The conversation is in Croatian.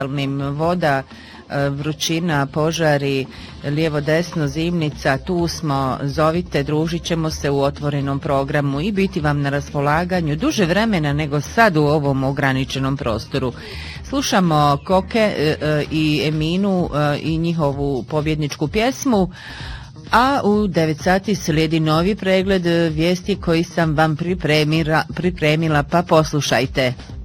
voda, vrućina, požari, lijevo desno, zimnica, tu smo, zovite, družit ćemo se u otvorenom programu i biti vam na raspolaganju duže vremena nego sad u ovom ograničenom prostoru. Slušamo Koke i Eminu i njihovu pobjedničku pjesmu, a u 9 sati slijedi novi pregled vijesti koji sam vam pripremila, pa poslušajte.